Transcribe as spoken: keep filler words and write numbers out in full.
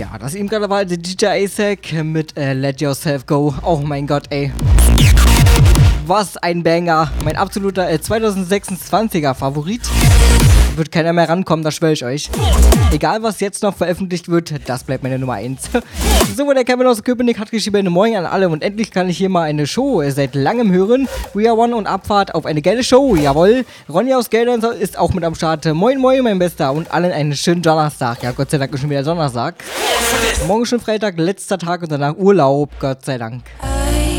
Ja, das eben gerade war der D J Asek mit äh, Let Yourself Go. Oh mein Gott, ey. Was ein Banger. Mein absoluter äh, zwanzig sechsundzwanziger Favorit. Wird keiner mehr rankommen, das schwöre ich euch. Egal, was jetzt noch veröffentlicht wird, das bleibt meine Nummer eins. So, der Kevin aus Köpenick hat geschrieben, Moin an alle und endlich kann ich hier mal eine Show äh, seit langem hören. We Are One und Abfahrt auf eine geile Show, jawohl. Ronny aus Geldern ist auch mit am Start. Moin, moin, mein Bester und allen einen schönen Donnerstag. Ja, Gott sei Dank ist schon wieder Donnerstag. Morgen schon Freitag, letzter Tag und danach Urlaub, Gott sei Dank.